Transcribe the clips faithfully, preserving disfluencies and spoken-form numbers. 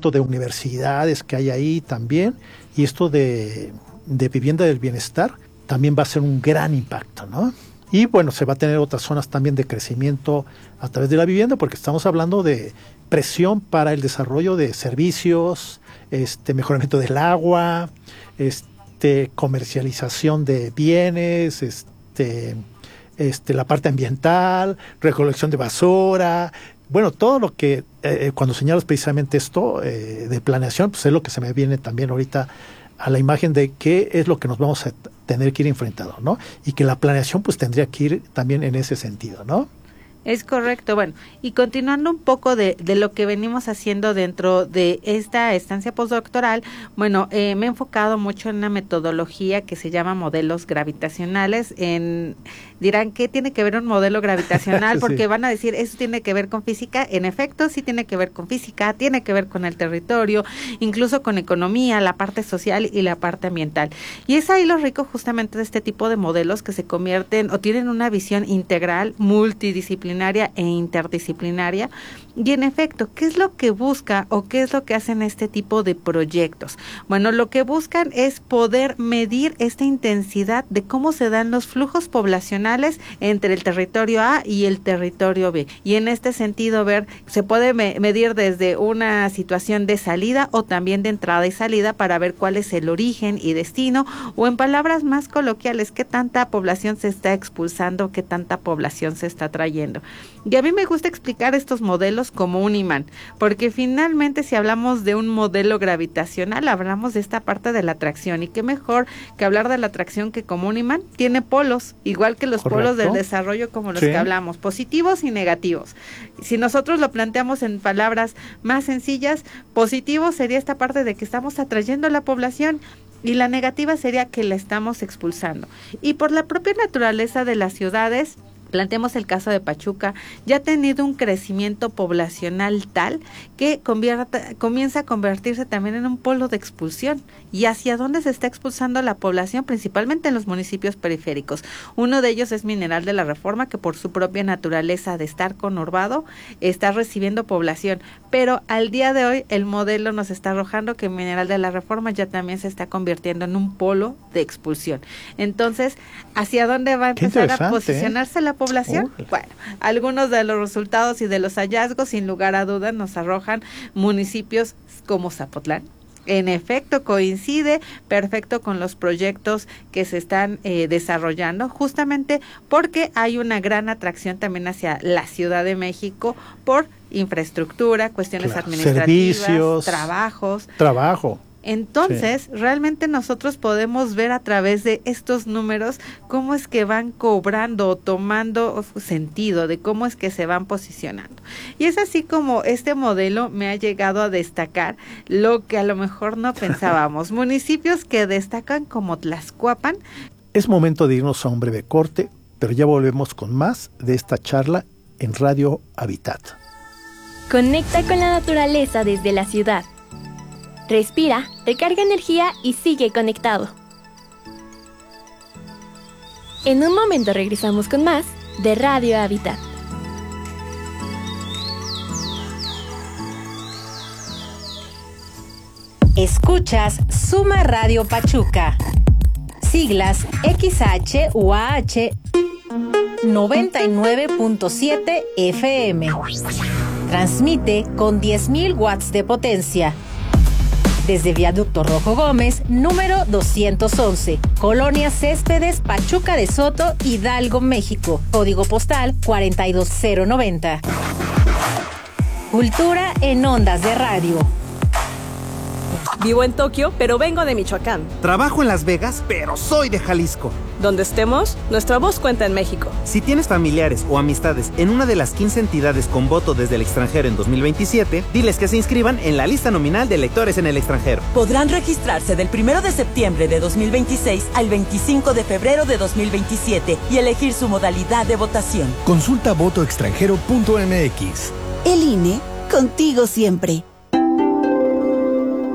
conjunto de universidades que hay ahí también, y esto de, de vivienda del bienestar también va a ser un gran impacto, ¿no? Y bueno, se va a tener otras zonas también de crecimiento a través de la vivienda, porque estamos hablando de presión para el desarrollo de servicios, este mejoramiento del agua, este comercialización de bienes, este, este la parte ambiental, recolección de basura. Bueno, todo lo que, eh, cuando señalas precisamente esto eh, de planeación, pues es lo que se me viene también ahorita a la imagen de qué es lo que nos vamos a tener que ir enfrentando, ¿no? Y que la planeación pues tendría que ir también en ese sentido, ¿no? Es correcto. Bueno, y continuando un poco de, de lo que venimos haciendo dentro de esta estancia postdoctoral, bueno, eh, me he enfocado mucho en una metodología que se llama modelos gravitacionales. En, dirán, ¿qué tiene que ver un modelo gravitacional? Porque sí. Van a decir, ¿eso tiene que ver con física? En efecto, sí tiene que ver con física, tiene que ver con el territorio, incluso con economía, la parte social y la parte ambiental. Y es ahí lo rico justamente de este tipo de modelos que se convierten o tienen una visión integral, multidisciplinaria e interdisciplinaria. Y en efecto, ¿qué es lo que busca o qué es lo que hacen este tipo de proyectos? Bueno, lo que buscan es poder medir esta intensidad de cómo se dan los flujos poblacionales entre el territorio A y el territorio B. Y en este sentido, ver, se puede me- medir desde una situación de salida o también de entrada y salida para ver cuál es el origen y destino, o en palabras más coloquiales, qué tanta población se está expulsando, qué tanta población se está trayendo. Y a mí me gusta explicar estos modelos como un imán, porque finalmente si hablamos de un modelo gravitacional, hablamos de esta parte de la atracción, y qué mejor que hablar de la atracción que como un imán, tiene polos, igual que los Correcto. Polos del desarrollo como los sí. que hablamos, positivos y negativos. Si nosotros lo planteamos en palabras más sencillas, positivo sería esta parte de que estamos atrayendo a la población, y la negativa sería que la estamos expulsando. Y por la propia naturaleza de las ciudades, planteemos el caso de Pachuca, ya ha tenido un crecimiento poblacional tal que convierta, comienza a convertirse también en un polo de expulsión. ¿Y hacia dónde se está expulsando la población? Principalmente en los municipios periféricos. Uno de ellos es Mineral de la Reforma, que por su propia naturaleza de estar conurbado, está recibiendo población. Pero al día de hoy el modelo nos está arrojando que Mineral de la Reforma ya también se está convirtiendo en un polo de expulsión. Entonces, ¿hacia dónde va a empezar a posicionarse ¿eh? la población? población? Uh. Bueno, algunos de los resultados y de los hallazgos, sin lugar a dudas, nos arrojan municipios como Zapotlán. En efecto, coincide perfecto con los proyectos que se están eh, desarrollando, justamente porque hay una gran atracción también hacia la Ciudad de México por infraestructura, cuestiones claro, administrativas, servicios, trabajos. Trabajo. Entonces, sí. realmente nosotros podemos ver a través de estos números cómo es que van cobrando o tomando sentido, de cómo es que se van posicionando. Y es así como este modelo me ha llegado a destacar lo que a lo mejor no pensábamos. Municipios que destacan como Tlaxcuapan. Es momento de irnos a un breve corte, pero ya volvemos con más de esta charla en Radio Habitat. Conecta con la naturaleza desde la ciudad. Respira, recarga energía y sigue conectado. En un momento regresamos con más de Radio Habitat. Escuchas Suma Radio Pachuca. Siglas X H U A H noventa y nueve punto siete F M. Transmite con diez mil watts de potencia. Desde Viaducto Rojo Gómez, número doscientos once, Colonia Céspedes, Pachuca de Soto, Hidalgo, México. Código postal cuarenta y dos cero noventa. Cultura en ondas de radio. Vivo en Tokio, pero vengo de Michoacán. Trabajo en Las Vegas, pero soy de Jalisco. Donde estemos, nuestra voz cuenta en México. Si tienes familiares o amistades en una de las quince entidades con voto desde el extranjero en dos mil veintisiete, diles que se inscriban en la lista nominal de electores en el extranjero. Podrán registrarse del primero de septiembre de dos mil veintiséis al veinticinco de febrero de dos mil veintisiete y elegir su modalidad de votación. Consulta voto extranjero punto m x. El I N E, contigo siempre.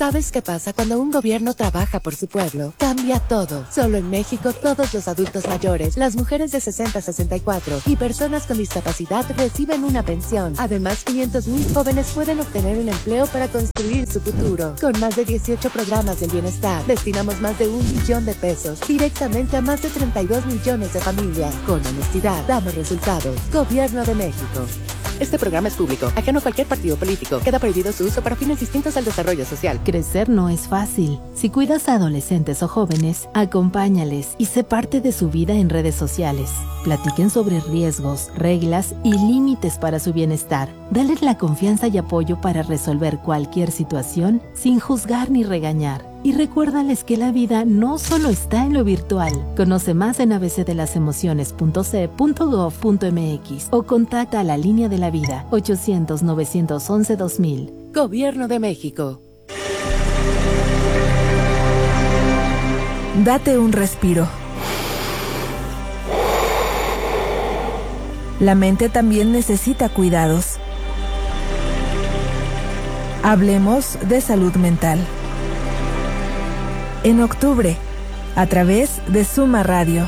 ¿Sabes qué pasa cuando un gobierno trabaja por su pueblo? Cambia todo. Solo en México, todos los adultos mayores, las mujeres de sesenta a sesenta y cuatro y personas con discapacidad reciben una pensión. Además, quinientos mil jóvenes pueden obtener un empleo para construir su futuro. Con más de dieciocho programas del bienestar, destinamos más de un millón de pesos directamente a más de treinta y dos millones de familias. Con honestidad, damos resultados. Gobierno de México. Este programa es público, ajeno a cualquier partido político. Queda prohibido su uso para fines distintos al desarrollo social. Crecer no es fácil. Si cuidas a adolescentes o jóvenes, acompáñales y sé parte de su vida en redes sociales. Platiquen sobre riesgos, reglas y límites para su bienestar. Dale la confianza y apoyo para resolver cualquier situación sin juzgar ni regañar. Y recuérdales que la vida no solo está en lo virtual. Conoce más en a b c de las emociones punto c e punto gov punto m x o contacta a la línea de la vida ochocientos, novecientos once, dos mil. Gobierno de México. Date un respiro. La mente también necesita cuidados. Hablemos de salud mental. En octubre, a través de Suma Radio.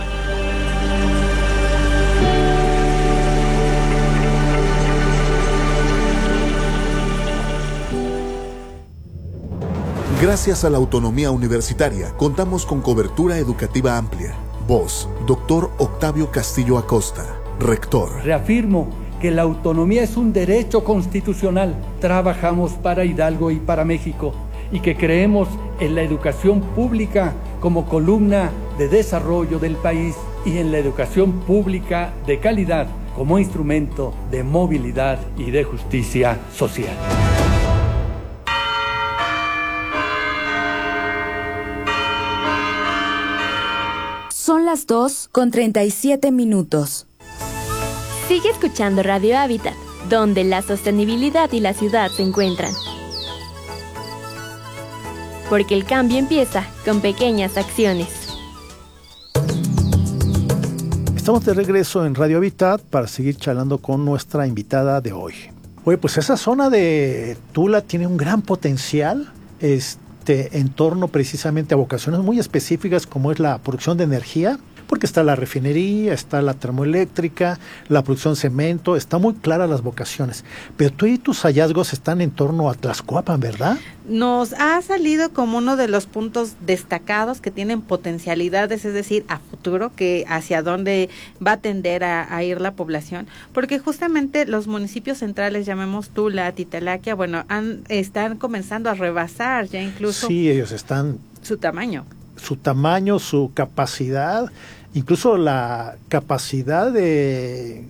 Gracias a la autonomía universitaria, contamos con cobertura educativa amplia. Voz, doctor Octavio Castillo Acosta, rector. Reafirmo que la autonomía es un derecho constitucional. Trabajamos para Hidalgo y para México, y que creemos en la educación pública como columna de desarrollo del país y en la educación pública de calidad como instrumento de movilidad y de justicia social. Son las dos con treinta y siete minutos. Sigue escuchando Radio Hábitat, donde la sostenibilidad y la ciudad se encuentran. Porque el cambio empieza con pequeñas acciones. Estamos de regreso en Radio Hábitat para seguir charlando con nuestra invitada de hoy. Oye, pues esa zona de Tula tiene un gran potencial este, en torno precisamente a vocaciones muy específicas como es la producción de energía, porque está la refinería, está la termoeléctrica, la producción de cemento, está muy claras las vocaciones. Pero tú y tus hallazgos están en torno a Tlaxcuapan, ¿verdad? Nos ha salido como uno de los puntos destacados que tienen potencialidades, es decir, a futuro, que hacia dónde va a tender a, a ir la población, porque justamente los municipios centrales, llamemos Tula, Titalaquia, bueno, han, están comenzando a rebasar ya incluso sí, ellos están su tamaño. su tamaño, su capacidad, incluso la capacidad de,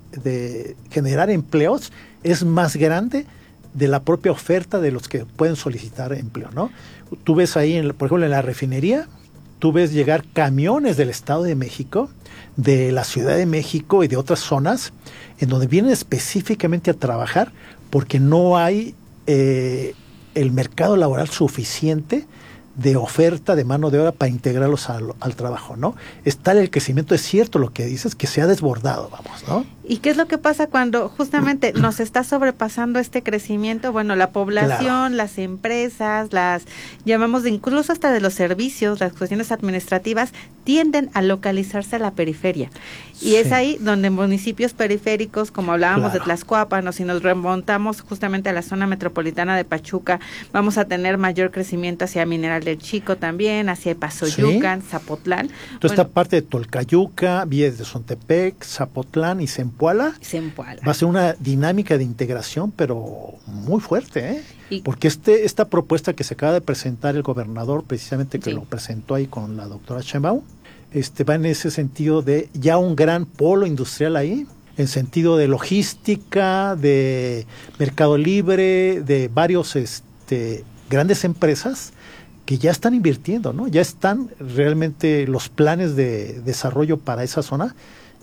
de generar empleos es más grande de la propia oferta de los que pueden solicitar empleo, ¿no? Tú ves ahí, en, por ejemplo, en la refinería, tú ves llegar camiones del Estado de México, de la Ciudad de México y de otras zonas, en donde vienen específicamente a trabajar porque no hay eh, el mercado laboral suficiente de oferta de mano de obra para integrarlos al, al trabajo, ¿no? Es tal el crecimiento, es cierto lo que dices, que se ha desbordado, vamos, ¿no? ¿Y qué es lo que pasa cuando justamente nos está sobrepasando este crecimiento? Bueno, la población, claro, las empresas, las llamamos de incluso hasta de los servicios, las cuestiones administrativas, tienden a localizarse a la periferia. Y sí, es ahí donde municipios periféricos, como hablábamos claro. de Tlaxcuapan, o si nos remontamos justamente a la zona metropolitana de Pachuca, vamos a tener mayor crecimiento hacia Mineral del Chico también, hacia Pazoyucan, ¿sí? Zapotlán. Entonces bueno, esta parte de Tolcayuca, Vías de Xontepec, Zapotlán y Zempoala, Zempoala va a ser una dinámica de integración, pero muy fuerte, ¿eh? Y, porque este esta propuesta que se acaba de presentar el gobernador, precisamente que sí. lo presentó ahí con la doctora Sheinbaum, este va en ese sentido de ya un gran polo industrial ahí, en sentido de logística, de mercado libre, de varios este, grandes empresas que ya están invirtiendo, ¿no? Ya están realmente los planes de desarrollo para esa zona,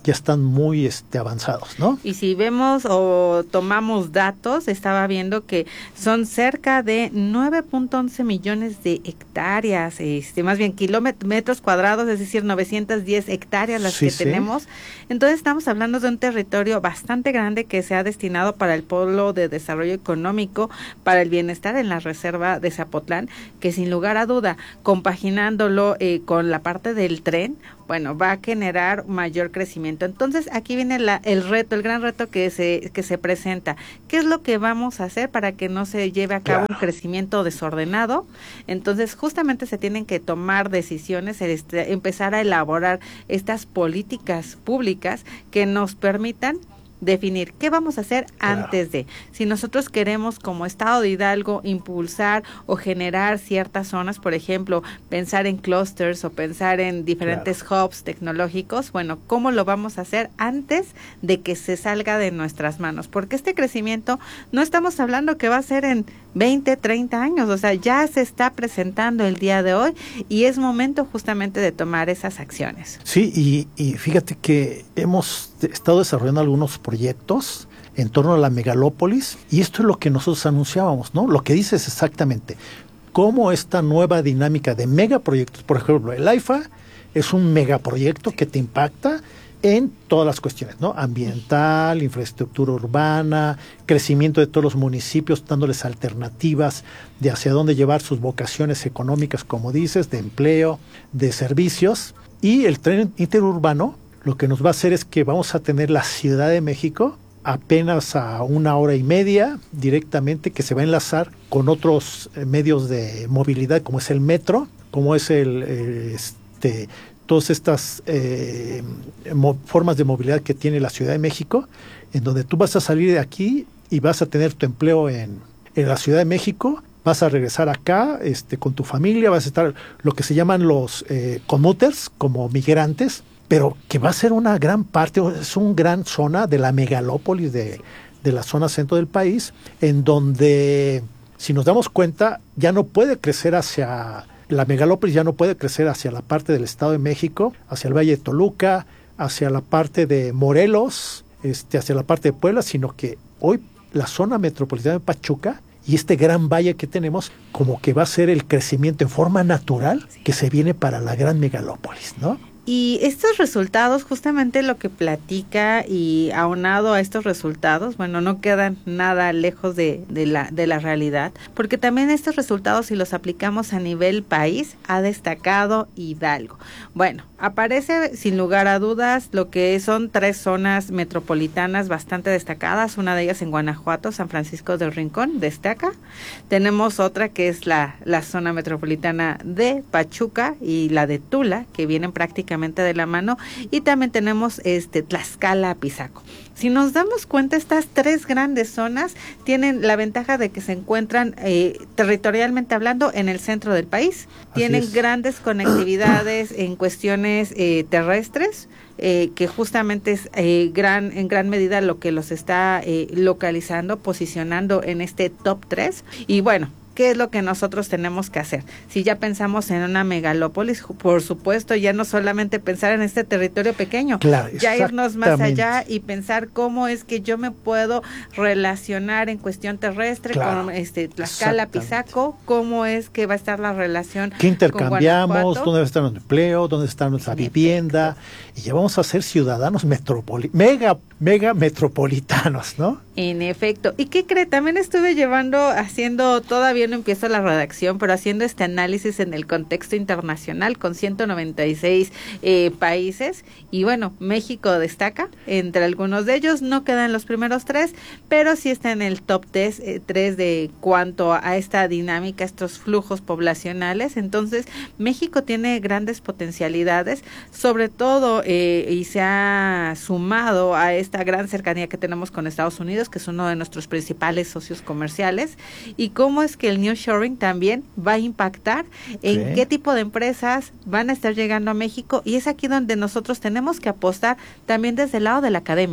ya están muy este, avanzados, ¿no? Y si vemos o tomamos datos, estaba viendo que son cerca de nueve punto once millones de hectáreas, este, más bien kilómetros cuadrados, es decir, novecientas diez hectáreas las sí, que sí. tenemos. Entonces estamos hablando de un territorio bastante grande que se ha destinado para el polo de desarrollo económico, para el bienestar en la reserva de Zapotlán, que sin lugar a duda, compaginándolo eh, con la parte del tren, bueno, va a generar mayor crecimiento. Entonces, aquí viene la, el reto, el gran reto que se que se presenta. ¿Qué es lo que vamos a hacer para que no se lleve a cabo claro. un crecimiento desordenado? Entonces, justamente se tienen que tomar decisiones, este, empezar a elaborar estas políticas públicas que nos permitan definir qué vamos a hacer claro. antes de. Si nosotros queremos como Estado de Hidalgo impulsar o generar ciertas zonas, por ejemplo, pensar en clusters o pensar en diferentes claro. hubs tecnológicos, bueno, ¿cómo lo vamos a hacer antes de que se salga de nuestras manos? Porque este crecimiento no estamos hablando que va a ser en veinte, treinta años, o sea, ya se está presentando el día de hoy y es momento justamente de tomar esas acciones. Sí, y, y fíjate que hemos estado desarrollando algunos proyectos en torno a la megalópolis y esto es lo que nosotros anunciábamos, ¿no? Lo que dices exactamente, cómo esta nueva dinámica de megaproyectos, por ejemplo, el AIFA es un megaproyecto que te impacta en todas las cuestiones, ¿no? Ambiental, infraestructura urbana, crecimiento de todos los municipios, dándoles alternativas de hacia dónde llevar sus vocaciones económicas, como dices, de empleo, de servicios. Y el tren interurbano lo que nos va a hacer es que vamos a tener la Ciudad de México apenas a una hora y media directamente, que se va a enlazar con otros eh, medios de movilidad, como es el metro, como es el eh, este todas estas eh, mo- formas de movilidad que tiene la Ciudad de México, en donde tú vas a salir de aquí y vas a tener tu empleo en, en la Ciudad de México, vas a regresar acá este, con tu familia, vas a estar lo que se llaman los eh, commuters, como migrantes, pero que va a ser una gran parte, es una gran zona de la megalópolis de, de la zona centro del país, en donde, si nos damos cuenta, ya no puede crecer hacia... La megalópolis ya no puede crecer hacia la parte del Estado de México, hacia el Valle de Toluca, hacia la parte de Morelos, este, hacia la parte de Puebla, sino que hoy la zona metropolitana de Pachuca y este gran valle que tenemos, como que va a ser el crecimiento en forma natural que se viene para la gran megalópolis, ¿no? Y estos resultados, justamente lo que platica y aunado a estos resultados, bueno, no quedan nada lejos de, de la de la realidad, porque también estos resultados, si los aplicamos a nivel país, ha destacado Hidalgo. Bueno, aparece sin lugar a dudas lo que son tres zonas metropolitanas bastante destacadas, una de ellas en Guanajuato, San Francisco del Rincón, destaca. Tenemos otra que es la, la zona metropolitana de Pachuca y la de Tula, que vienen prácticamente de la mano, y también tenemos este Tlaxcala, Pisaco. Si nos damos cuenta, estas tres grandes zonas tienen la ventaja de que se encuentran eh, territorialmente hablando en el centro del país. Así tienen es. Grandes conectividades en cuestiones eh, terrestres, eh, que justamente es eh, gran en gran medida lo que los está eh, localizando, posicionando en este top tres. Y bueno, ¿qué es lo que nosotros tenemos que hacer? Si ya pensamos en una megalópolis, por supuesto, ya no solamente pensar en este territorio pequeño, claro, ya irnos más allá y pensar cómo es que yo me puedo relacionar en cuestión terrestre claro, con este Tlaxcala, Pisaco, cómo es que va a estar la relación. ¿Qué intercambiamos? ¿Dónde va a estar nuestro empleo? ¿Dónde está nuestra sí, vivienda? Perfecto. Y ya vamos a ser ciudadanos metropoli- mega, mega metropolitanos, ¿no? En efecto. ¿Y qué cree? También estuve llevando, haciendo, todavía no empiezo la redacción, pero haciendo este análisis en el contexto internacional con ciento noventa y seis eh, países. Y bueno, México destaca entre algunos de ellos, no queda en los primeros tres, pero sí está en el top tres eh, de cuanto a esta dinámica, estos flujos poblacionales. Entonces, México tiene grandes potencialidades, sobre todo, eh, y se ha sumado a esta gran cercanía que tenemos con Estados Unidos, que es uno de nuestros principales socios comerciales, y cómo es que el nearshoring también va a impactar en sí. qué tipo de empresas van a estar llegando a México, y es aquí donde nosotros tenemos que apostar también desde el lado de la academia.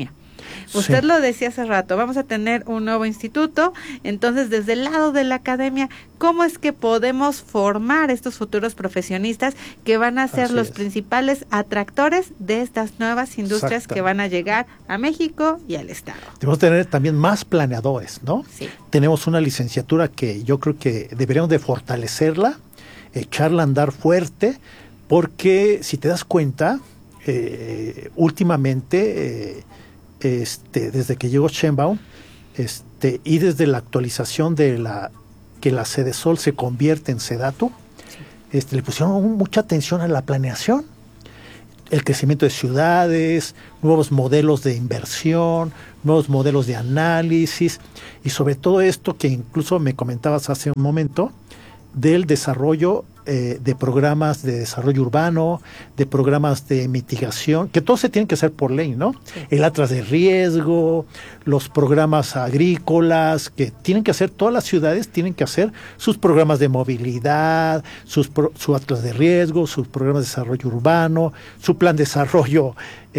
Usted Sí. lo decía hace rato, vamos a tener un nuevo instituto, entonces desde el lado de la academia, ¿cómo es que podemos formar estos futuros profesionistas que van a ser Así los es. principales atractores de estas nuevas industrias que Exactamente. van a llegar a México y al Estado? Debemos tener también más planeadores, ¿no? Sí. Tenemos una licenciatura que yo creo que deberíamos de fortalecerla, echarla a andar fuerte, porque si te das cuenta, eh, últimamente, eh, este, desde que llegó Sheinbaum, este, y desde la actualización de la que la Sedesol se convierte en Sedatu, este, le pusieron mucha atención a la planeación, el crecimiento de ciudades, nuevos modelos de inversión, nuevos modelos de análisis, y sobre todo esto que incluso me comentabas hace un momento, del desarrollo eh, de programas de desarrollo urbano, de programas de mitigación, que todos se tienen que hacer por ley, ¿no? Sí. El atlas de riesgo, los programas agrícolas, que tienen que hacer, todas las ciudades tienen que hacer sus programas de movilidad, sus pro, su atlas de riesgo, sus programas de desarrollo urbano, su plan de desarrollo,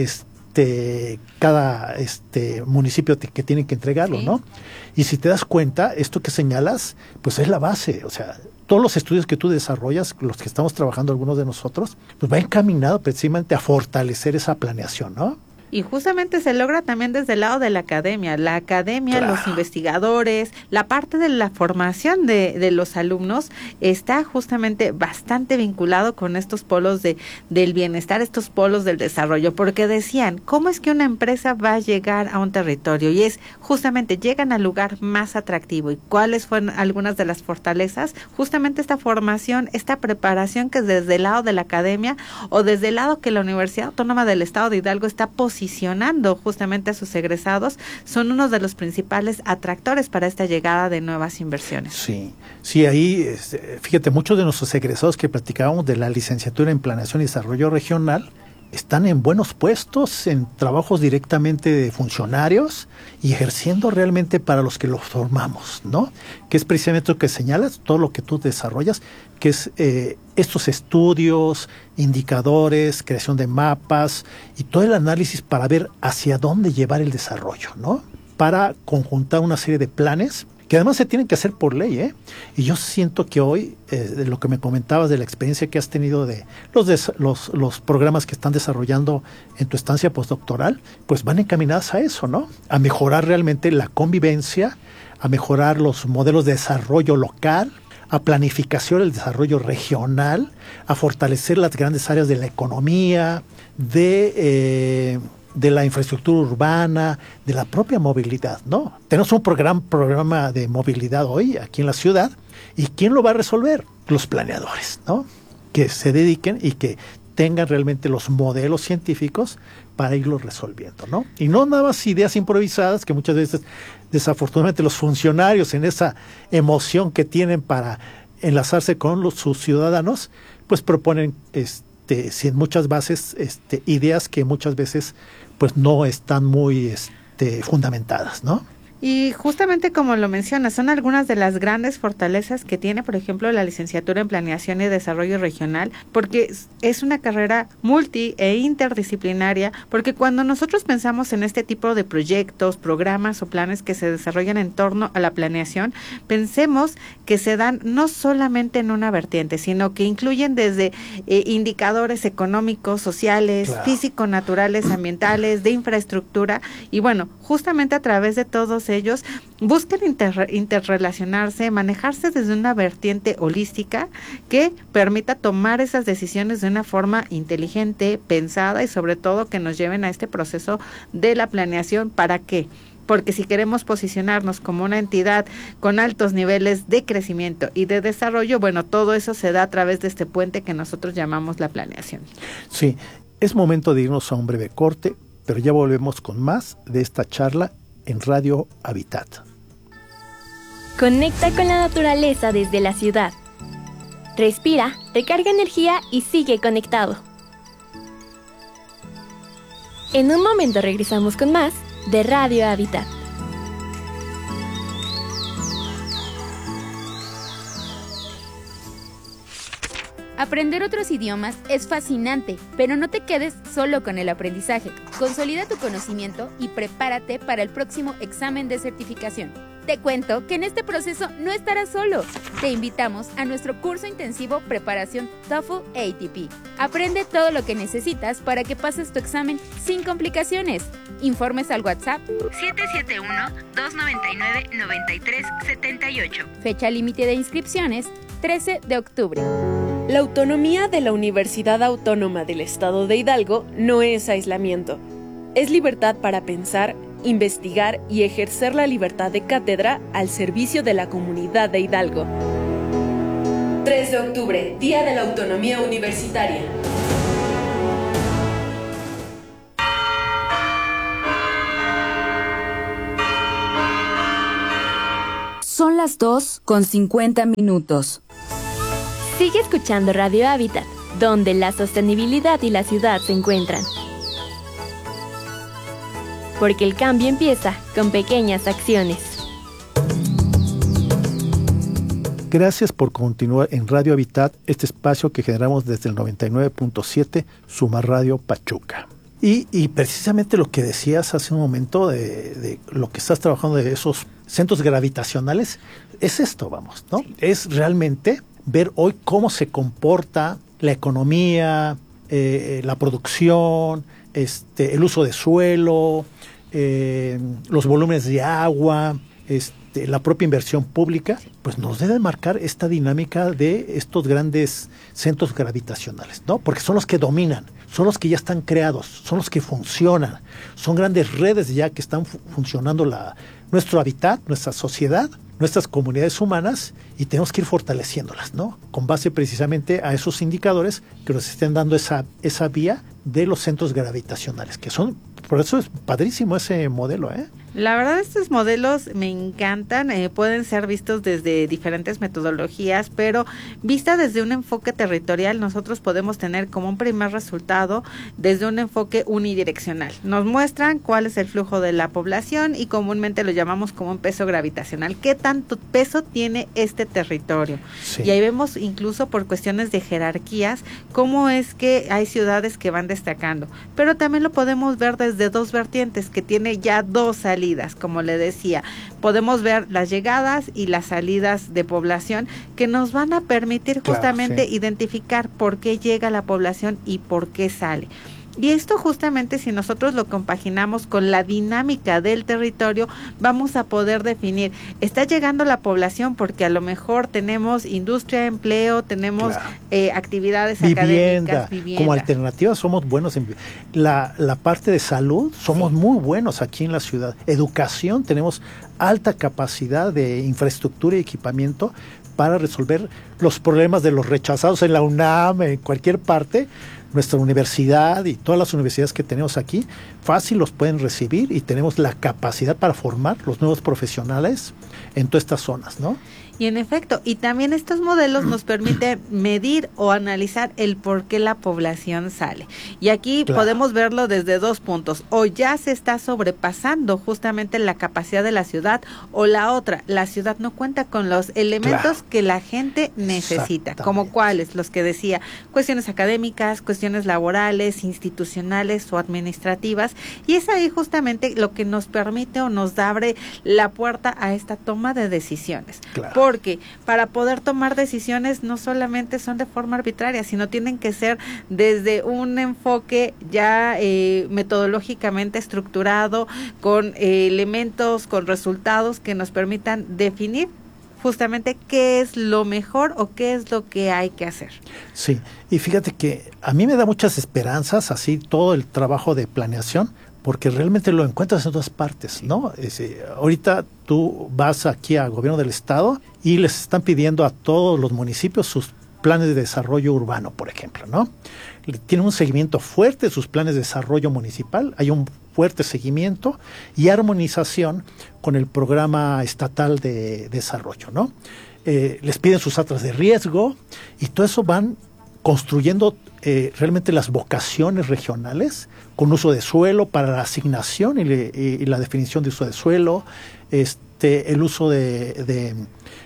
este, cada este municipio te, que tienen que entregarlo, sí. ¿no? Y si te das cuenta, esto que señalas, pues es la base, o sea, todos los estudios que tú desarrollas, los que estamos trabajando algunos de nosotros, pues va encaminado precisamente a fortalecer esa planeación, ¿no? Y justamente se logra también desde el lado de la academia. La academia, claro. Los investigadores, la parte de la formación de, de los alumnos está justamente bastante vinculado con estos polos de, del bienestar, estos polos del desarrollo, porque decían, ¿cómo es que una empresa va a llegar a un territorio? Y es justamente, llegan al lugar más atractivo. ¿Y cuáles fueron algunas de las fortalezas? Justamente esta formación, esta preparación que desde el lado de la academia o desde el lado que la Universidad Autónoma del Estado de Hidalgo está posicionando posicionando justamente a sus egresados, son uno de los principales atractores para esta llegada de nuevas inversiones. Sí, sí, ahí, fíjate, muchos de nuestros egresados que platicábamos de la licenciatura en Planeación y Desarrollo Regional están en buenos puestos, en trabajos directamente de funcionarios y ejerciendo realmente para los que los formamos, ¿no? Que es precisamente lo que señalas, todo lo que tú desarrollas, que es eh, estos estudios, indicadores, creación de mapas y todo el análisis para ver hacia dónde llevar el desarrollo, ¿no? Para conjuntar una serie de planes que además se tienen que hacer por ley, ¿eh? Y yo siento que hoy, eh, de lo que me comentabas de la experiencia que has tenido de los, des, los los programas que están desarrollando en tu estancia postdoctoral, pues van encaminadas a eso, ¿no? A mejorar realmente la convivencia, a mejorar los modelos de desarrollo local, a planificación del desarrollo regional, a fortalecer las grandes áreas de la economía, de... Eh, de la infraestructura urbana, de la propia movilidad, ¿no? Tenemos un programa, programa de movilidad hoy aquí en la ciudad, ¿y quién lo va a resolver? Los planeadores, ¿no? Que se dediquen y que tengan realmente los modelos científicos para irlos resolviendo, ¿no? Y no nada más ideas improvisadas que muchas veces, desafortunadamente, los funcionarios en esa emoción que tienen para enlazarse con los, sus ciudadanos, pues proponen este, sin muchas bases, este, ideas que muchas veces pues no están muy este, fundamentadas, ¿no? Y justamente como lo mencionas, son algunas de las grandes fortalezas que tiene, por ejemplo, la licenciatura en Planeación y Desarrollo Regional, porque es una carrera multi e interdisciplinaria, porque cuando nosotros pensamos en este tipo de proyectos, programas o planes que se desarrollan en torno a la planeación, pensemos que se dan no solamente en una vertiente, sino que incluyen desde eh, indicadores económicos, sociales, claro. físico-naturales, ambientales, de infraestructura, y bueno, justamente a través de todos ellos buscan inter, interrelacionarse, manejarse desde una vertiente holística que permita tomar esas decisiones de una forma inteligente, pensada y sobre todo que nos lleven a este proceso de la planeación. ¿Para qué? Porque si queremos posicionarnos como una entidad con altos niveles de crecimiento y de desarrollo, bueno, todo eso se da a través de este puente que nosotros llamamos la planeación. Sí, es momento de irnos a un breve corte, pero ya volvemos con más de esta charla en Radio Habitat. Conecta con la naturaleza desde la ciudad. Respira, recarga energía y sigue conectado. En un momento regresamos con más de Radio Habitat. Aprender otros idiomas es fascinante, pero no te quedes solo con el aprendizaje. Consolida tu conocimiento y prepárate para el próximo examen de certificación. Te cuento que en este proceso no estarás solo. Te invitamos a nuestro curso intensivo Preparación TOEFL A T P. Aprende todo lo que necesitas para que pases tu examen sin complicaciones. Informes al WhatsApp siete siete uno, dos nueve nueve, nueve tres siete ocho. Fecha límite de inscripciones trece de octubre. La autonomía de la Universidad Autónoma del Estado de Hidalgo no es aislamiento. Es libertad para pensar, investigar y ejercer la libertad de cátedra al servicio de la comunidad de Hidalgo. tres de octubre, Día de la Autonomía Universitaria. Son las dos con cincuenta minutos. Sigue escuchando Radio Hábitat, donde la sostenibilidad y la ciudad se encuentran. Porque el cambio empieza con pequeñas acciones. Gracias por continuar en Radio Hábitat, este espacio que generamos desde el noventa y nueve punto siete Suma Radio Pachuca. Y, y precisamente lo que decías hace un momento de, de lo que estás trabajando de esos centros gravitacionales, es esto, vamos, ¿no? Es realmente ver hoy cómo se comporta la economía, eh, la producción, este, el uso de suelo, eh, los volúmenes de agua, este, la propia inversión pública, pues nos debe marcar esta dinámica de estos grandes centros gravitacionales, ¿no? Porque son los que dominan, son los que ya están creados, son los que funcionan, son grandes redes ya que están fu- funcionando la, nuestro hábitat, nuestra sociedad, nuestras comunidades humanas, y tenemos que ir fortaleciéndolas, ¿no? Con base precisamente a esos indicadores que nos estén dando esa, esa vía de los centros gravitacionales, que son, por eso es padrísimo ese modelo, ¿eh? La verdad, estos modelos me encantan, eh, pueden ser vistos desde diferentes metodologías, pero vista desde un enfoque territorial, nosotros podemos tener como un primer resultado desde un enfoque unidireccional. Nos muestran cuál es el flujo de la población y comúnmente lo llamamos como un peso gravitacional. ¿Qué tanto peso tiene este territorio? Sí. Y ahí vemos incluso por cuestiones de jerarquías cómo es que hay ciudades que van destacando, pero también lo podemos ver desde dos vertientes, que tiene ya dos salidas. Como le decía, podemos ver las llegadas y las salidas de población que nos van a permitir justamente claro, sí. identificar por qué llega la población y por qué sale. Y esto justamente, si nosotros lo compaginamos con la dinámica del territorio, vamos a poder definir, está llegando la población porque a lo mejor tenemos industria, empleo, tenemos claro. eh, actividades vivienda, académicas, vivienda. Como alternativa somos buenos en la, la parte de salud, somos sí. muy buenos aquí en la ciudad. Educación, tenemos alta capacidad de infraestructura y equipamiento para resolver los problemas de los rechazados en la UNAM, en cualquier parte. Nuestra universidad y todas las universidades que tenemos aquí, fácil los pueden recibir y tenemos la capacidad para formar los nuevos profesionales en todas estas zonas, ¿no? Y en efecto, y también estos modelos nos permiten medir o analizar el por qué la población sale. Y aquí claro. podemos verlo desde dos puntos. O ya se está sobrepasando justamente la capacidad de la ciudad, o la otra, la ciudad no cuenta con los elementos claro. que la gente necesita. Como cuáles, los que decía, cuestiones académicas, cuestiones laborales, institucionales o administrativas. Y es ahí justamente lo que nos permite o nos abre la puerta a esta toma de decisiones. Claro. Porque para poder tomar decisiones no solamente son de forma arbitraria, sino tienen que ser desde un enfoque ya eh, metodológicamente estructurado, con eh, elementos, con resultados que nos permitan definir justamente qué es lo mejor o qué es lo que hay que hacer. Sí, y fíjate que a mí me da muchas esperanzas así todo el trabajo de planeación, porque realmente lo encuentras en todas partes, ¿no? Es, eh, ahorita tú vas aquí al gobierno del estado y les están pidiendo a todos los municipios sus planes de desarrollo urbano, por ejemplo, ¿no? Tienen un seguimiento fuerte de sus planes de desarrollo municipal, hay un fuerte seguimiento y armonización con el programa estatal de desarrollo, ¿no? Eh, les piden sus atlas de riesgo y todo eso van construyendo eh, realmente las vocaciones regionales con uso de suelo para la asignación y, le, y, y la definición de uso de suelo, este, el uso de, de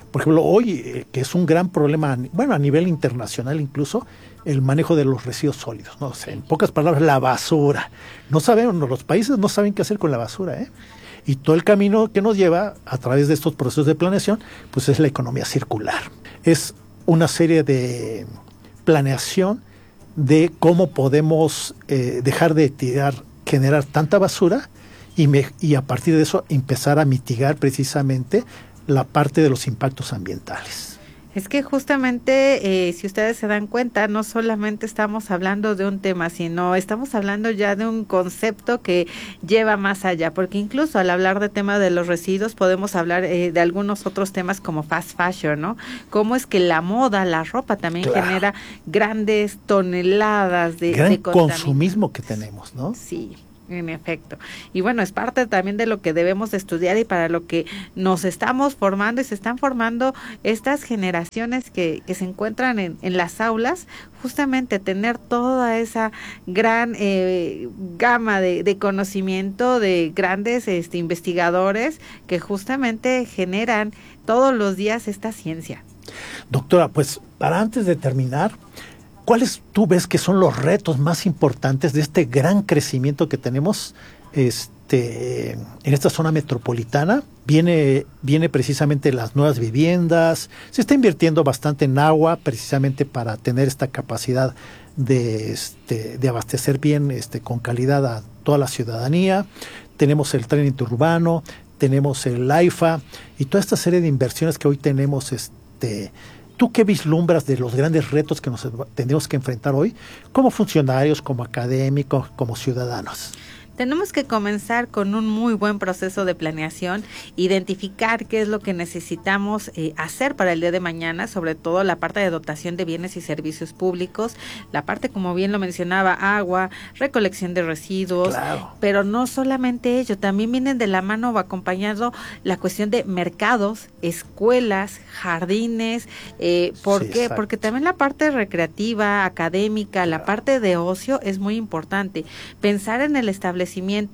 Por ejemplo, hoy, eh, que es un gran problema, bueno, a nivel internacional incluso, el manejo de los residuos sólidos, ¿no? O sea, en pocas palabras, la basura. No saben, los países no saben qué hacer con la basura, ¿eh? Y todo el camino que nos lleva a través de estos procesos de planeación, pues es la economía circular. Es una serie de planeación de cómo podemos eh, dejar de tirar, generar tanta basura y, me, y a partir de eso empezar a mitigar precisamente la parte de los impactos ambientales. Es que justamente, eh, si ustedes se dan cuenta, no solamente estamos hablando de un tema, sino estamos hablando ya de un concepto que lleva más allá, porque incluso al hablar de tema de los residuos podemos hablar eh, de algunos otros temas como fast fashion, ¿no? Cómo es que la moda, la ropa también claro. genera grandes toneladas de, Gran de consumismo que tenemos, ¿no? Sí. En efecto. Y bueno, es parte también de lo que debemos de estudiar y para lo que nos estamos formando y se están formando estas generaciones que, que se encuentran en, en las aulas, justamente tener toda esa gran eh, gama de, de conocimiento de grandes este, investigadores que justamente generan todos los días esta ciencia. Doctora, pues para antes de terminar, ¿cuáles tú ves que son los retos más importantes de este gran crecimiento que tenemos este, en esta zona metropolitana? Viene, viene precisamente las nuevas viviendas, se está invirtiendo bastante en agua precisamente para tener esta capacidad de, este, de abastecer bien este, con calidad a toda la ciudadanía. Tenemos el tren interurbano, tenemos el AIFA y toda esta serie de inversiones que hoy tenemos este, ¿tú qué vislumbras de los grandes retos que nos tendremos que enfrentar hoy como funcionarios, como académicos, como ciudadanos? Tenemos que comenzar con un muy buen proceso de planeación, identificar qué es lo que necesitamos eh, hacer para el día de mañana, sobre todo la parte de dotación de bienes y servicios públicos, la parte, como bien lo mencionaba, agua, recolección de residuos, claro. Pero no solamente ello, también vienen de la mano o acompañado la cuestión de mercados, escuelas, jardines, eh, ¿por sí, qué? Exacto. Porque también la parte recreativa, académica, claro. La parte de ocio es muy importante. Pensar en el establecimiento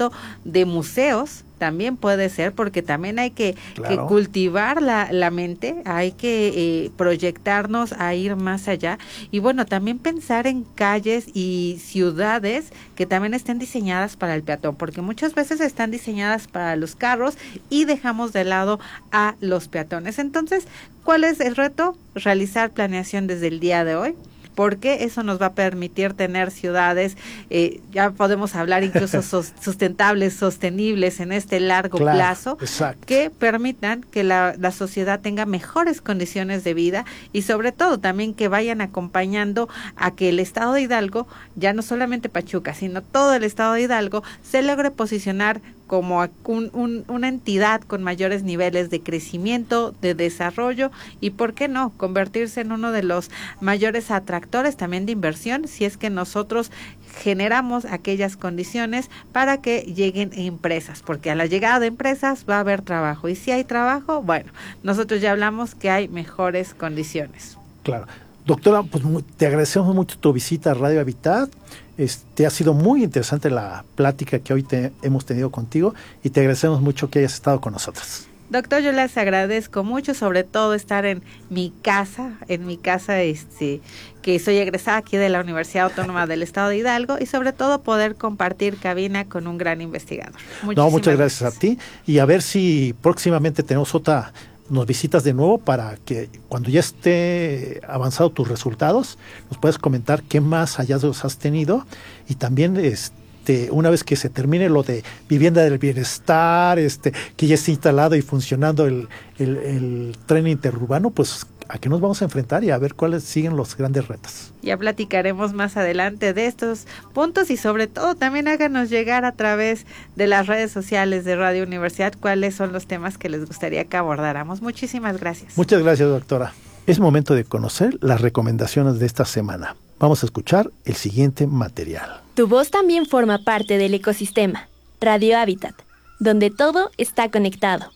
de museos también puede ser, porque también hay que, claro. que cultivar la, la mente, hay que eh, proyectarnos a ir más allá y bueno, también pensar en calles y ciudades que también estén diseñadas para el peatón, porque muchas veces están diseñadas para los carros y dejamos de lado a los peatones. Entonces, ¿cuál es el reto? Realizar planeación desde el día de hoy, porque eso nos va a permitir tener ciudades, eh, ya podemos hablar incluso sos, sustentables, sostenibles en este largo claro, plazo, exacto. Que permitan que la, la sociedad tenga mejores condiciones de vida y sobre todo también que vayan acompañando a que el estado de Hidalgo, ya no solamente Pachuca, sino todo el estado de Hidalgo, se logre posicionar como un, un, una entidad con mayores niveles de crecimiento, de desarrollo y, ¿por qué no?, convertirse en uno de los mayores atractores también de inversión, si es que nosotros generamos aquellas condiciones para que lleguen empresas, porque a la llegada de empresas va a haber trabajo y si hay trabajo, bueno, nosotros ya hablamos que hay mejores condiciones. Claro. Doctora, pues te agradecemos mucho tu visita a Radio Habitat. Este, ha sido muy interesante la plática que hoy te, hemos tenido contigo y te agradecemos mucho que hayas estado con nosotros. Doctor, yo les agradezco mucho, sobre todo estar en mi casa, en mi casa, este, que soy egresada aquí de la Universidad Autónoma del Estado de Hidalgo y sobre todo poder compartir cabina con un gran investigador. Muchísimas no, muchas gracias, gracias a ti y a ver si próximamente tenemos otra, nos visitas de nuevo para que cuando ya esté avanzado tus resultados nos puedas comentar qué más hallazgos has tenido y también este, una vez que se termine lo de vivienda del bienestar, este, que ya esté instalado y funcionando el, el, el tren interurbano, pues a qué nos vamos a enfrentar y a ver cuáles siguen los grandes retos. Ya platicaremos más adelante de estos puntos y sobre todo también háganos llegar a través de las redes sociales de Radio Universidad cuáles son los temas que les gustaría que abordáramos. Muchísimas gracias. Muchas gracias, doctora. Es momento de conocer las recomendaciones de esta semana. Vamos a escuchar el siguiente material. Tu voz también forma parte del ecosistema. Radio Habitat, donde todo está conectado.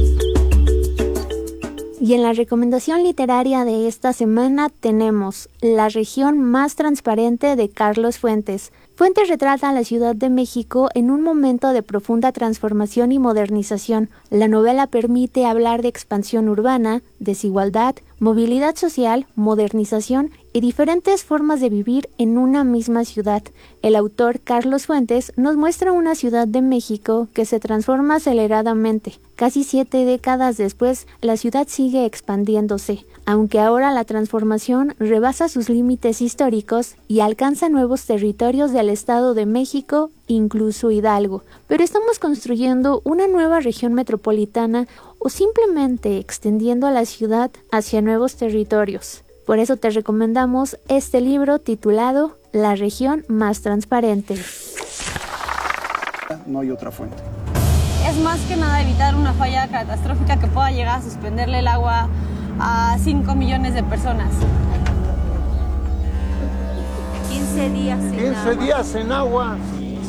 Y en la recomendación literaria de esta semana tenemos La región más transparente de Carlos Fuentes, Fuentes retrata a la Ciudad de México en un momento de profunda transformación y modernización. La novela permite hablar de expansión urbana, desigualdad, movilidad social, modernización y diferentes formas de vivir en una misma ciudad. El autor Carlos Fuentes nos muestra una Ciudad de México que se transforma aceleradamente. Casi siete décadas después, la ciudad sigue expandiéndose, aunque ahora la transformación rebasa sus límites históricos y alcanza nuevos territorios del Estado de México, incluso Hidalgo. Pero estamos construyendo una nueva región metropolitana o simplemente extendiendo a la ciudad hacia nuevos territorios. Por eso te recomendamos este libro titulado La región más transparente. No hay otra fuente. Es más que nada evitar una falla catastrófica que pueda llegar a suspenderle el agua a cinco millones de personas. quince días sin quince agua. días sin agua.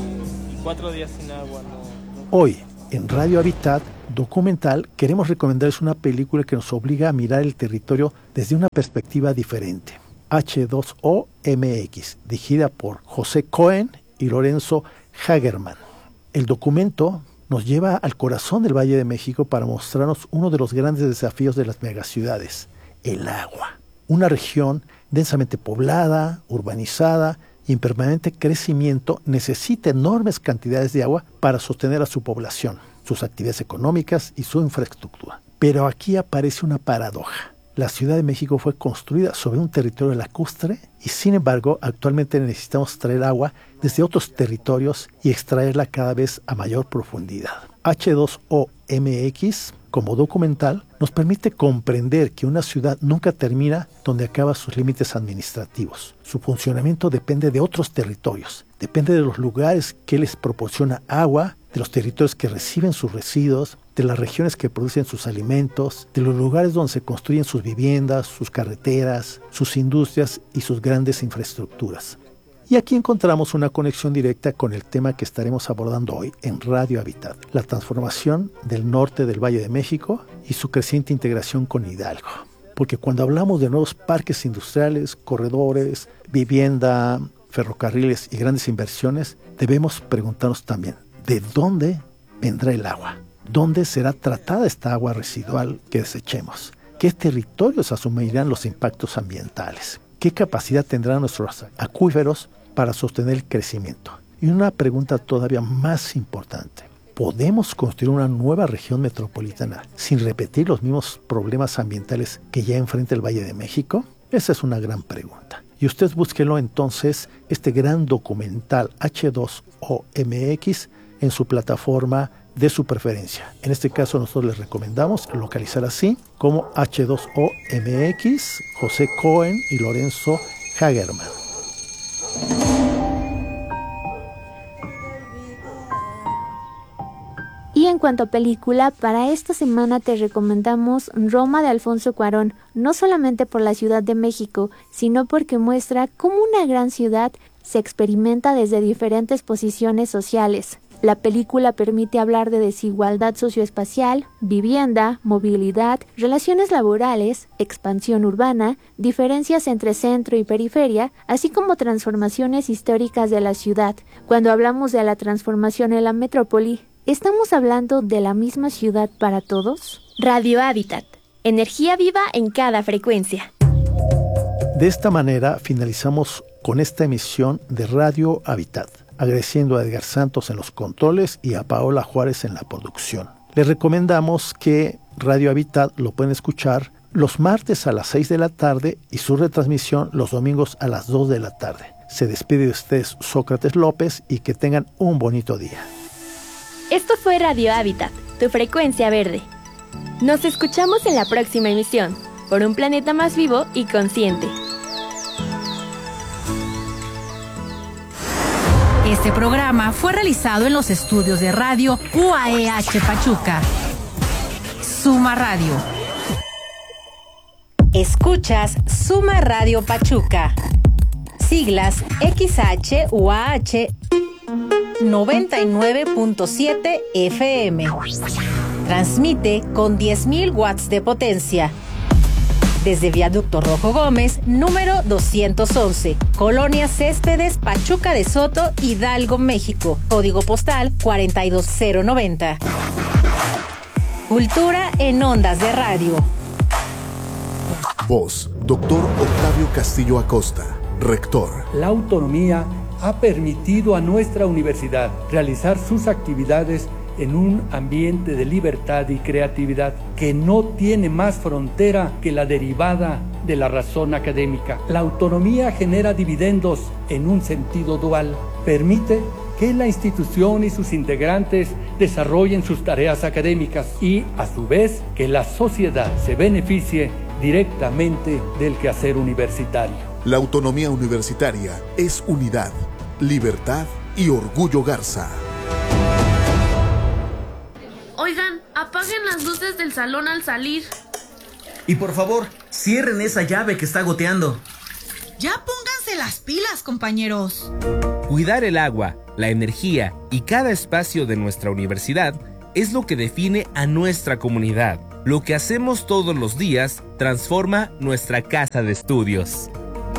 cuatro días sin agua. No, no. Hoy, en Radio Habitat Documental, queremos recomendarles una película que nos obliga a mirar el territorio desde una perspectiva diferente. H dos O M X, dirigida por José Cohen y Lorenzo Hagerman. El documento nos lleva al corazón del Valle de México para mostrarnos uno de los grandes desafíos de las megaciudades, el agua. Una región densamente poblada, urbanizada y en permanente crecimiento necesita enormes cantidades de agua para sostener a su población, sus actividades económicas y su infraestructura. Pero aquí aparece una paradoja. La Ciudad de México fue construida sobre un territorio lacustre y, sin embargo, actualmente necesitamos traer agua desde otros territorios y extraerla cada vez a mayor profundidad. H dos O M X, como documental, nos permite comprender que una ciudad nunca termina donde acaba sus límites administrativos. Su funcionamiento depende de otros territorios, depende de los lugares que les proporciona agua, de los territorios que reciben sus residuos, de las regiones que producen sus alimentos, de los lugares donde se construyen sus viviendas, sus carreteras, sus industrias y sus grandes infraestructuras. Y aquí encontramos una conexión directa con el tema que estaremos abordando hoy en Radio Habitat, la transformación del norte del Valle de México y su creciente integración con Hidalgo. Porque cuando hablamos de nuevos parques industriales, corredores, vivienda, ferrocarriles y grandes inversiones, debemos preguntarnos también, ¿de dónde vendrá el agua? ¿Dónde será tratada esta agua residual que desechemos? ¿Qué territorios asumirán los impactos ambientales? ¿Qué capacidad tendrán nuestros acuíferos para sostener el crecimiento? Y una pregunta todavía más importante. ¿Podemos construir una nueva región metropolitana sin repetir los mismos problemas ambientales que ya enfrenta el Valle de México? Esa es una gran pregunta. Y usted búsquelo entonces, este gran documental H dos O M X, en su plataforma de su preferencia. En este caso nosotros les recomendamos localizar así como H dos O M X, José Cohen y Lorenzo Hagerman. Y en cuanto a película, para esta semana te recomendamos Roma de Alfonso Cuarón, no solamente por la Ciudad de México, sino porque muestra cómo una gran ciudad se experimenta desde diferentes posiciones sociales. La película permite hablar de desigualdad socioespacial, vivienda, movilidad, relaciones laborales, expansión urbana, diferencias entre centro y periferia, así como transformaciones históricas de la ciudad. Cuando hablamos de la transformación en la metrópoli, ¿estamos hablando de la misma ciudad para todos? Radio Habitat. Energía viva en cada frecuencia. De esta manera finalizamos con esta emisión de Radio Habitat, agradeciendo a Edgar Santos en los controles y a Paola Juárez en la producción. Les recomendamos que Radio Habitat lo pueden escuchar los martes a las seis de la tarde y su retransmisión los domingos a las dos de la tarde. Se despide de ustedes Sócrates López y que tengan un bonito día. Esto fue Radio Habitat, tu frecuencia verde. Nos escuchamos en la próxima emisión, por un planeta más vivo y consciente. Este programa fue realizado en los estudios de Radio U A E H Pachuca. Suma Radio. Escuchas Suma Radio Pachuca. Siglas X H U A H noventa y nueve punto siete F M. Transmite con diez mil watts de potencia. desde Viaducto Rojo Gómez, número doscientos once, Colonia Céspedes, Pachuca de Soto, Hidalgo, México. Código postal cuarenta y dos cero noventa. Cultura en ondas de radio. Voz, doctor Octavio Castillo Acosta, rector. La autonomía ha permitido a nuestra universidad realizar sus actividades en un ambiente de libertad y creatividad que no tiene más frontera que la derivada de la razón académica. La autonomía genera dividendos en un sentido dual. Permite que la institución y sus integrantes desarrollen sus tareas académicas y, a su vez, que la sociedad se beneficie directamente del quehacer universitario. La autonomía universitaria es unidad, libertad y orgullo Garza. Oigan, apaguen las luces del salón al salir. Y por favor, cierren esa llave que está goteando. Ya pónganse las pilas, compañeros. Cuidar el agua, la energía y cada espacio de nuestra universidad es lo que define a nuestra comunidad. Lo que hacemos todos los días transforma nuestra casa de estudios.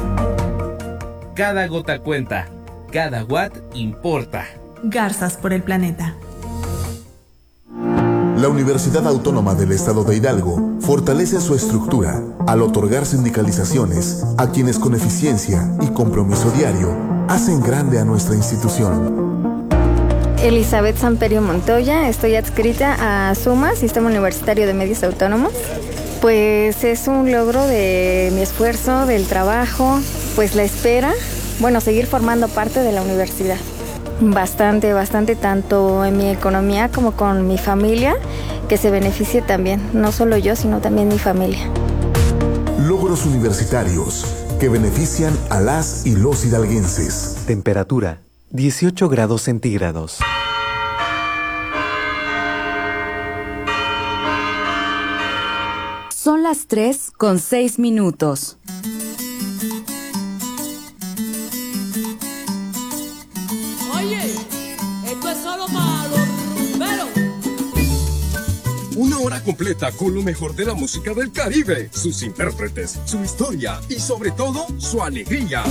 Cada gota cuenta, cada watt importa. Garzas por el planeta. La Universidad Autónoma del Estado de Hidalgo fortalece su estructura al otorgar sindicalizaciones a quienes con eficiencia y compromiso diario hacen grande a nuestra institución. Elizabeth Samperio Montoya, estoy adscrita a SUMA, Sistema Universitario de Medios Autónomos. Pues es un logro de mi esfuerzo, del trabajo, pues la espera, bueno, seguir formando parte de la universidad. Bastante, bastante, tanto en mi economía como con mi familia, que se beneficie también, no solo yo, sino también mi familia. Logros universitarios que benefician a las y los hidalguenses. Temperatura, dieciocho grados centígrados. Son las tres con seis minutos. Una hora completa con lo mejor de la música del Caribe, sus intérpretes, su historia y sobre todo su alegría.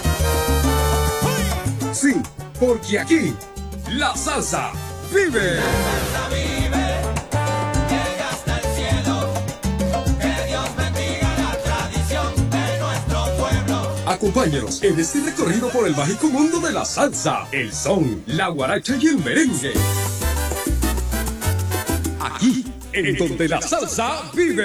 Sí, porque aquí la salsa vive. La salsa vive, llega hasta el cielo. Que Dios bendiga la tradición de nuestro pueblo. Acompáñanos en este recorrido por el mágico mundo de la salsa, el son, la guaracha y el merengue. Aquí, en donde la salsa vive.